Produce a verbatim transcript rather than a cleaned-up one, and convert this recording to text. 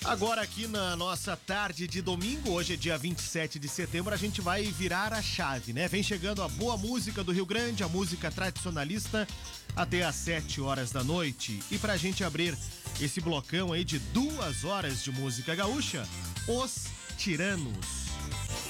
Agora aqui na nossa tarde de domingo, hoje é dia vinte e sete de setembro, a gente vai virar a chave, né? Vem chegando a boa música do Rio Grande, a música tradicionalista, até às sete horas da noite. E pra gente abrir esse blocão aí de duas horas de música gaúcha, Os Tiranos.